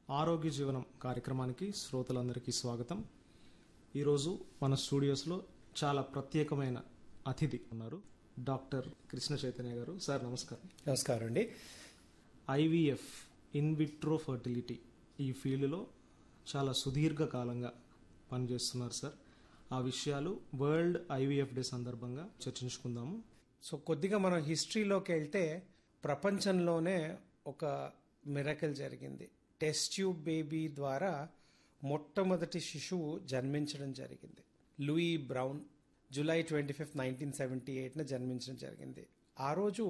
ఆరోగ్య జీవనం కార్యక్రమానికి శ్రోతలందరికీ స్వాగతం. ఈరోజు మన స్టూడియోస్లో చాలా ప్రత్యేకమైన అతిథి ఉన్నారు, డాక్టర్ కృష్ణ చైతన్య గారు. సార్ నమస్కారం. నమస్కారం అండి. ఐవీఎఫ్, ఇన్ విట్రో ఫర్టిలిటీ, ఈ ఫీల్డ్లో చాలా సుదీర్ఘకాలంగా పనిచేస్తున్నారు సార్. ఆ విషయాలు వరల్డ్ ఐవీఎఫ్ డే సందర్భంగా చర్చించుకుందాము. సో కొద్దిగా మనం హిస్టరీలోకి వెళ్తే ప్రపంచంలోనే ఒక మిరకల్ జరిగింది. టెస్ట్ ట్యూబ్ బేబీ ద్వారా మొట్టమొదటి శిశువు జన్మించడం జరిగింది. లూయి బ్రౌన్ జూలై 25, 1978 జన్మించడం జరిగింది. ఆ రోజు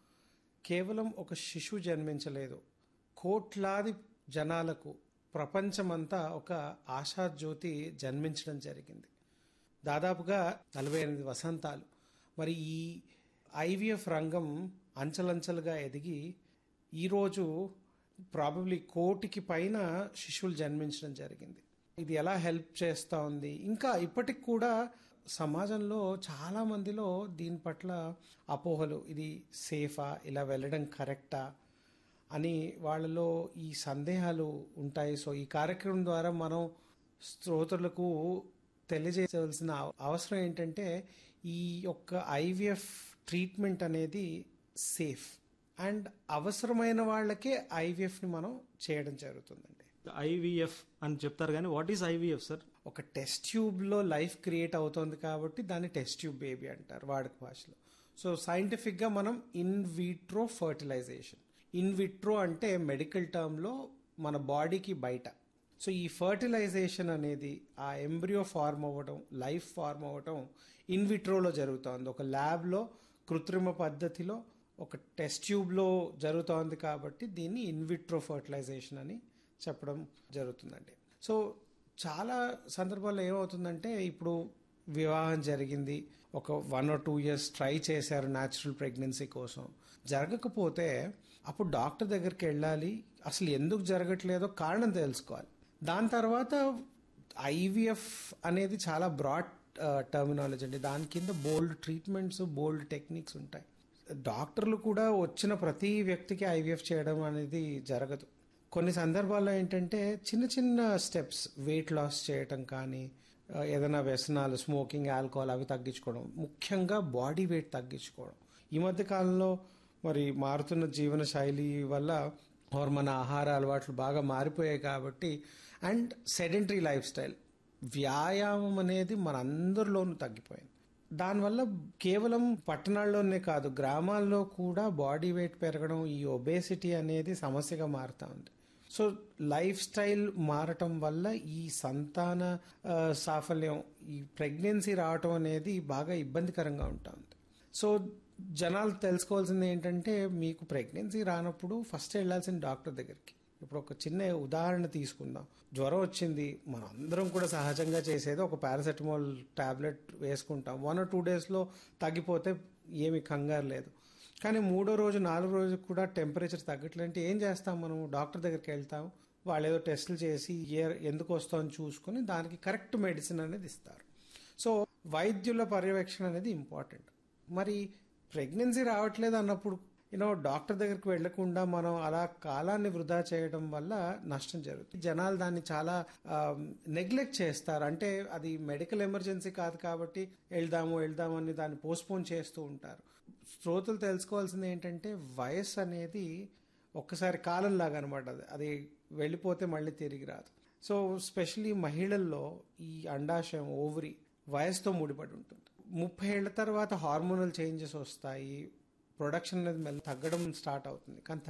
కేవలం ఒక శిశువు జన్మించలేదు, కోట్లాది జనాలకు ప్రపంచమంతా ఒక ఆశాజ్యోతి జన్మించడం జరిగింది. దాదాపుగా 48 వసంతాలు. మరి ఈ ఐవీఎఫ్ రంగం అంచెలంచెలుగా ఎదిగి ఈరోజు ప్రాబబ్లీ 1 కోటికి పైన శిశువులు జన్మించడం జరిగింది. ఇది ఎలా హెల్ప్ చేస్తూ ఉంది? ఇంకా ఇప్పటికి కూడా సమాజంలో చాలా మందిలో దీని పట్ల అపోహలు, ఇది సేఫా, ఇలా వెళ్ళడం కరెక్టా అని వాళ్ళలో ఈ సందేహాలు ఉంటాయి. సో ఈ కార్యక్రమం ద్వారా మనం శ్రోతలకు తెలియజేయవలసిన అవసరం ఏంటంటే ఈ యొక్క ఐవీఎఫ్ ట్రీట్మెంట్ అనేది సేఫ్ అండ్ అవసరమైన వాళ్ళకే ఐవీఎఫ్ ని మనం చేయడం జరుగుతుందండి. ఐవీఎఫ్ అని చెప్తారు కానీ వాట్ ఈస్ ఐవీఎఫ్ సార్? ఒక టెస్ట్ ట్యూబ్ లో లైఫ్ క్రియేట్ అవుతుంది కాబట్టి దాన్ని టెస్ట్ ట్యూబ్ బేబీ అంటారు వాడుక భాషలో. సో సైంటిఫిక్ గా మనం in vitro fertilisation. In vitro అంటే మెడికల్ టర్మ్ లో మన బాడీకి బయట. సో ఈ ఫర్టిలైజేషన్ అనేది ఆ ఎంబ్రియో ఫార్మ్ అవ్వడం, లైఫ్ ఫార్మ్ అవ్వడం ఇన్ విట్రోలో జరుగుతోంది. ఒక ల్యాబ్ లో కృత్రిమ పద్ధతిలో ఒక టెస్ట్ ట్యూబ్ లో జరుగుతోంది కాబట్టి దీన్ని ఇన్ విట్రో ఫర్టిలైజేషన్ అని చెప్పడం జరుగుతుందండి. సో చాలా సందర్భాల్లో ఏమవుతుందంటే ఇప్పుడు వివాహం జరిగింది, ఒక 1 or 2 years ట్రై చేశారు న్యాచురల్ ప్రెగ్నెన్సీ కోసం, జరగకపోతే అప్పుడు డాక్టర్ దగ్గరికి వెళ్ళాలి, అసలు ఎందుకు జరగట్లేదో కారణం తెలుసుకోవాలి. దాని తర్వాత ఐవీఎఫ్ అనేది చాలా బ్రాడ్ టర్మినాలజీ అండి. దాని కింద బోల్డ్ ట్రీట్మెంట్స్, బోల్డ్ టెక్నిక్స్ ఉంటాయి. డాక్టర్లు కూడా వచ్చిన ప్రతి వ్యక్తికి ఐవీఎఫ్ చేయడం అనేది జరగదు. కొన్ని సందర్భాల్లో ఏంటంటే చిన్న చిన్న స్టెప్స్, వెయిట్ లాస్ చేయటం కానీ, ఏదైనా వ్యసనాలు, స్మోకింగ్, ఆల్కహాల్ అవి తగ్గించుకోవడం, ముఖ్యంగా బాడీ వెయిట్ తగ్గించుకోవడం. ఈ మధ్య కాలంలో మరి మారుతున్న జీవన శైలి వల్ల మన ఆహార అలవాట్లు బాగా మారిపోయాయి కాబట్టి, అండ్ సెడెంటరీ లైఫ్ స్టైల్, వ్యాయామం అనేది మనందరిలోనూ తగ్గిపోయింది. దానివల్ల కేవలం పట్టణాల్లోనే కాదు, గ్రామాల్లో కూడా బాడీ వెయిట్ పెరగడం, ఈ ఒబేసిటీ అనేది సమస్యగా మారుతా ఉంది. సో లైఫ్ స్టైల్ మారటం వల్ల ఈ సంతాన సాఫల్యం, ఈ ప్రెగ్నెన్సీ రావటం అనేది బాగా ఇబ్బందికరంగా ఉంటుంది. సో జనాలు తెలుసుకోవాల్సింది ఏంటంటే మీకు ప్రెగ్నెన్సీ రానప్పుడు ఫస్ట్ వెళ్లాల్సిన డాక్టర్ దగ్గరికి. ఇప్పుడు ఒక చిన్న ఉదాహరణ తీసుకుందాం. జ్వరం వచ్చింది, మనం అందరం కూడా సహజంగా చేసేది ఒక పారాసెటమాల్ టాబ్లెట్ వేసుకుంటాం. 1 or 2 days తగ్గిపోతే ఏమి కంగారు లేదు. కానీ 3వ రోజు 4వ రోజు కూడా టెంపరేచర్ తగ్గట్లంటే ఏం చేస్తాం? మనం డాక్టర్ దగ్గరికి వెళ్తాం, వాళ్ళు ఏదో టెస్టులు చేసి ఎందుకు వస్తామని చూసుకుని దానికి కరెక్ట్ మెడిసిన్ అనేది ఇస్తారు. సో వైద్యుల పర్యవేక్షణ అనేది ఇంపార్టెంట్. మరి ప్రెగ్నెన్సీ రావట్లేదు అన్నప్పుడు డాక్టర్ దగ్గరికి వెళ్లకుండా మనం అలా కాలాన్ని వృధా చేయడం వల్ల నష్టం జరుగుతుంది. జనాలు దాన్ని చాలా నెగ్లెక్ట్ చేస్తారు. అంటే అది మెడికల్ ఎమర్జెన్సీ కాదు కాబట్టి వెళ్దాము అని దాన్ని పోస్ట్పోన్ చేస్తూ ఉంటారు. శ్రోతలు తెలుసుకోవాల్సింది ఏంటంటే వయస్సు అనేది ఒక్కసారి కాలంలాగా అనమాట. అది వెళ్ళిపోతే మళ్ళీ తిరిగి రాదు. సో స్పెషల్లీ మహిళల్లో ఈ అండాశయం, ఓవరీ వయసుతో ముడిపడి ఉంటుంది. 30 ఏళ్ల తర్వాత హార్మోనల్ చేంజెస్ వస్తాయి, ప్రొడక్షన్ అనేది తగ్గడం స్టార్ట్ అవుతుంది. కానీ